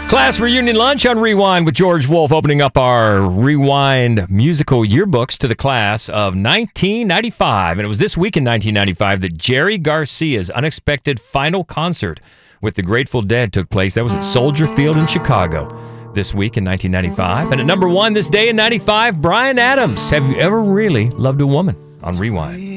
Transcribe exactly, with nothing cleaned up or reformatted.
Class reunion lunch on Rewind with George Wolf, opening up our Rewind musical yearbooks to the class of nineteen ninety-five. And it was this week in nineteen ninety-five that Jerry Garcia's unexpected final concert with the Grateful Dead took place. That was at Soldier Field in Chicago this week in nineteen ninety-five. And at number one this day in ninety-five, Bryan Adams, Have You Ever Really Loved a Woman on Rewind.